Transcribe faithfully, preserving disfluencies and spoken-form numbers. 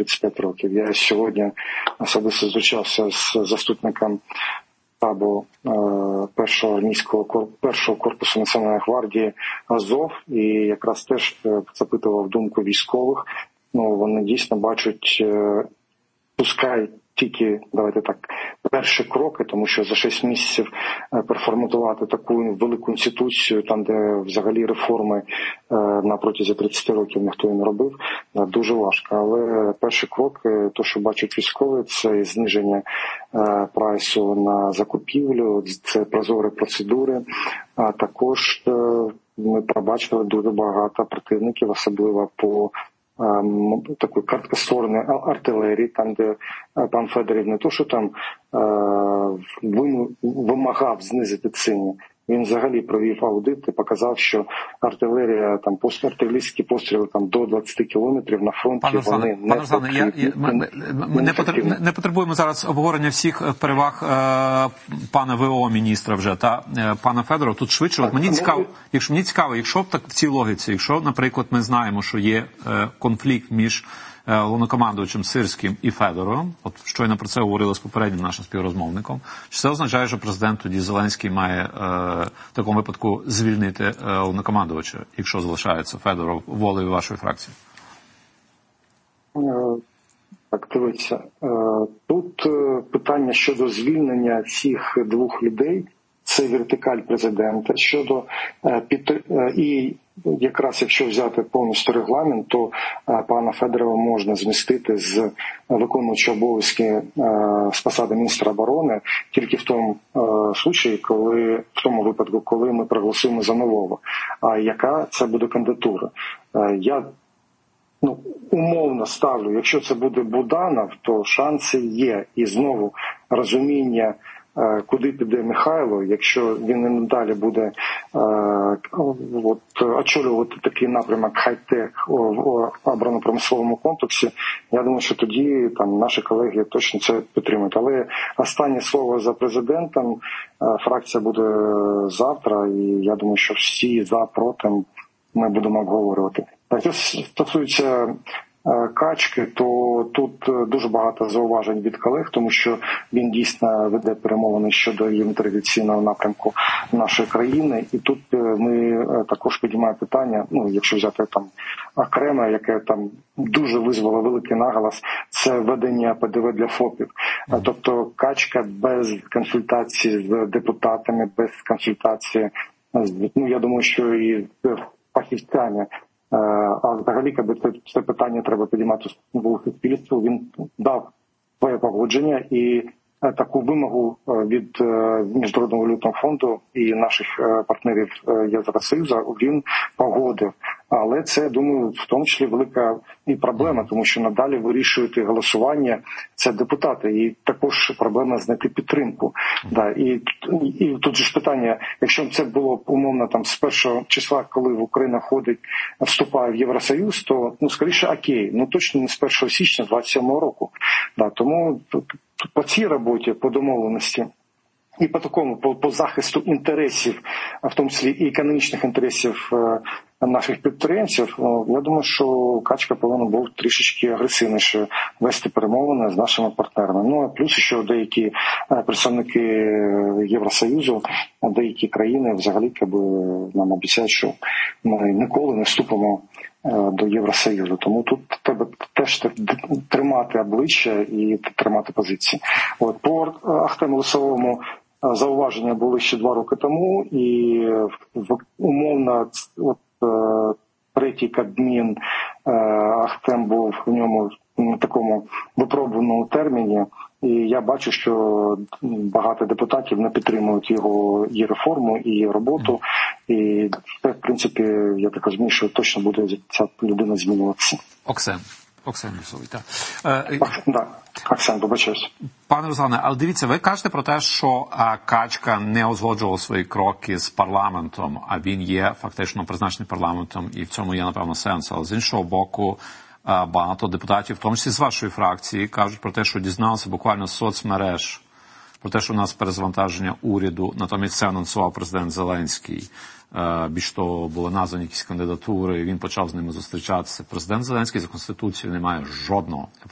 тридцять п'ять років. Я сьогодні особисто зустрічався з заступником штабу першого армійського першого корпусу Національної гвардії Азов, і якраз теж запитував думку військових. Ну, вони дійсно бачать, пускай тільки, давайте так, перші кроки, тому що за шість місяців переформатувати таку велику інституцію, там, де взагалі реформи на протязі тридцять років ніхто і не робив, дуже важко. Але перші кроки, то, що бачать військові, це зниження прайсу на закупівлю, це прозорі процедури, а також ми побачили дуже багато противників, особливо по такої короткоствольної артилерії, там, де пан Федоров не то, що там вимагав знизити ціни, він взагалі провів аудит і показав, що артилерія, там, артилерійські постріли там, до двадцять кілометрів на фронті, пане вони Руслане, не пане Руслане, я, я, ми, ми, ми не, потреб, не потребуємо зараз обговорення всіх переваг е, пана ВО міністра вже та е, пана Федорова. Тут швидше, от мені цікаво, якщо мені цікаво, якщо так в цій логіці, якщо, наприклад, ми знаємо, що є е, конфлікт між головнокомандувачем Сирським і Федоровим, от щойно про це говорили з попереднім нашим співрозмовником, чи це означає, що президент тоді Зеленський має е, в такому випадку звільнити е, головнокомандувача, якщо залишається Федоров волею вашої фракції? Так, дивіться, тут питання щодо звільнення цих двох людей, це вертикаль президента щодо і якраз якщо взяти повністю регламент, то пана Федорова можна змістити з виконуючого обов'язки з посади міністра оборони тільки в тому случаї, коли в тому випадку, коли ми проголосуємо за нового. А яка це буде кандидатура? Я ну, умовно ставлю, якщо це буде Буданов, то шанси є. І знову розуміння, куди піде Михайло, якщо він і надалі буде е, от, очолювати такий напрямок хай-тек в оборонно-промисловому комплексі, я думаю, що тоді там наші колеги точно це підтримують. Але останнє слово за президентом, е, фракція буде завтра, і я думаю, що всі за, проти ми будемо обговорювати. Так, що стосується Качки, то тут дуже багато зауважень від колег, тому що він дійсно веде перемовини щодо інтеграційного напрямку нашої країни. І тут ми також піднімаємо питання, ну, якщо взяти там окреме, яке там дуже визвало великий наголос, це введення ПДВ для ФОПів. Тобто Качка без консультації з депутатами, без консультації, ну, я думаю, що і фахівцями. А взагалі, якби це, це питання треба підіймати в суспільству. Він дав своє погодження і таку вимогу від Міжнародного валютного фонду і наших партнерів Євросоюзу він погодив. Але це, думаю, в тому числі велика і проблема, тому що надалі вирішують голосування це депутати. І також проблема знайти підтримку. Да, і, і тут же ж питання, якщо це було умовно там з першого числа, коли в Україна ходить, вступає в Євросоюз, то ну скоріше окей, ну точно не з першого січня двадцять сьомого року. Да, тому по цій роботі, по домовленості, і по такому, по, по захисту інтересів, в тому числі і економічних інтересів наших підприємців, я думаю, що Качка повинна був трішечки агресивніше вести перемовини з нашими партнерами. Ну, а плюс ще деякі представники Євросоюзу, деякі країни взагалі якби, нам обіцяють, що ми ніколи не вступимо до Євросоюзу. Тому тут треба теж тримати обличчя і тримати позиції. От, по Ахтему Лисовому зауваження були ще два роки тому, і умовно от, третій Кабмін, Ахтем був в ньому в такому випробуваному терміні, і я бачу, що багато депутатів не підтримують його і реформу, і роботу, і це, в принципі, я так розумію, що точно буде ця людина змінюватися. Оксен. Оксен Лісовий, так. Так, Оксен, вибачаюсь. Пане Руслане, але дивіться, ви кажете про те, що а, Качка не узгоджував свої кроки з парламентом, а він є фактично призначений парламентом, і в цьому є, напевно, сенс. Але з іншого боку, а, багато депутатів, в тому числі з вашої фракції, кажуть про те, що дізналися буквально з соцмереж, про те, що у нас перезавантаження уряду, натомість це анонсував президент Зеленський. Більш того, були названі якісь кандидатури, він почав з ними зустрічатися. Президент Зеленський за Конституцією не має жодного,